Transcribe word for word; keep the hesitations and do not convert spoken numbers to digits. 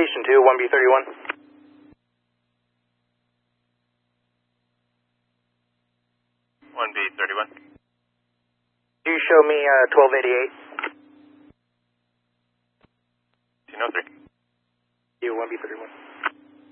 Station two, one B thirty-one. one B thirty-one. Do you show me uh, twelve eighty-eight? two oh three. You, one B thirty-one.